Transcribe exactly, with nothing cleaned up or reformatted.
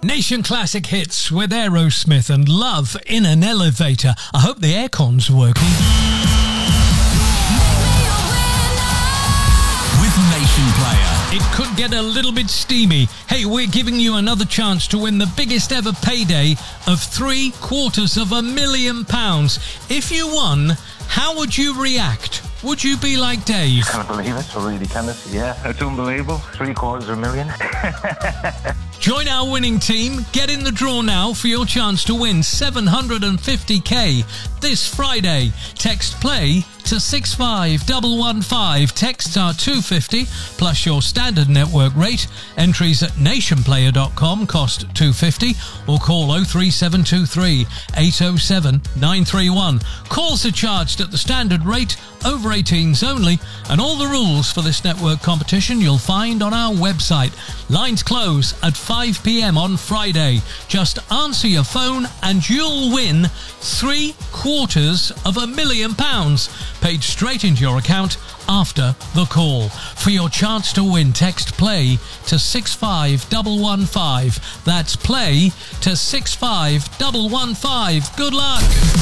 Nation Classic Hits with Aerosmith and Love in an Elevator. I hope the aircon's working. With Nation Player. It could get a little bit steamy. Hey, we're giving you another chance to win the biggest ever payday of three quarters of a million pounds. If you won, how would you react? Would you be like Dave? I can't believe it, I really can't. Yeah, it's unbelievable. Three quarters of a million. Join our winning team. Get in the draw now for your chance to win seven hundred fifty k this Friday. Text play to six five one one five. Texts are two hundred fifty plus your standard network rate. Entries at nationplayer dot com cost two hundred fifty or call oh three seven two three eight oh seven nine three one. Calls are charged at the standard rate, over eighteens only, and all the rules for this network competition you'll find on our website. Lines close at five p.m. on Friday. Just answer your phone and you'll win three quarters of a million pounds paid straight into your account after the call. For your chance to win, text play to six five one one five. That's play to six five one one five. Good luck.